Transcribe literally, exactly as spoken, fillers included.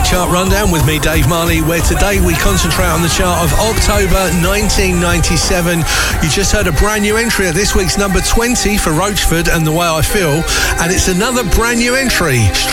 Chart Rundown with me, Dave Marley, where today we concentrate on the chart of October nineteen ninety-seven. You just heard a brand new entry at this week's number twenty for Roachford and The Way I Feel, and it's another brand new entry